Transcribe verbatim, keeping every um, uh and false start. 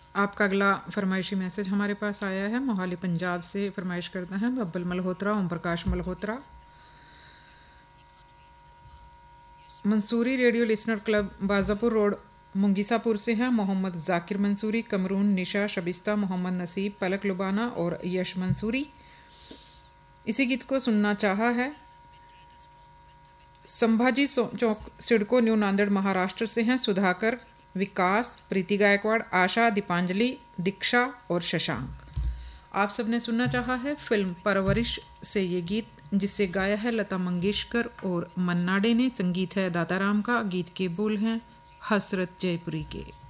आपका अगला फरमाइशी मैसेज हमारे पास आया है। मोहाली पंजाब से फरमाइश करते हैं Babbal Malhotra, Om Prakash Malhotra. Mansuri radio listener club बाजापुर road मुंगीसापुर से हैं मोहम्मद जाकिर मंसूरी, कमरून, निशा, शबिस्ता, मोहम्मद नसीब, पलक लुबाना और यश मंसूरी। इसी गीत को सुनना चाहा है। संभाजी चौक, सिडको, न्यू नांदेड़, महाराष्ट्र से हैं सुधाकर, विकास, प्रीति गायकवाड़, आशा, दीपांजलि, दीक्षा और शशांक। आप सबने सुनना चाहा है फिल्म परवरिश से ये गीत, जिसे गाया है लता मंगेशकर और मन्ना डे ने। संगीत है दाताराम का। गीत के बोल हैं हसरत जयपुरी के।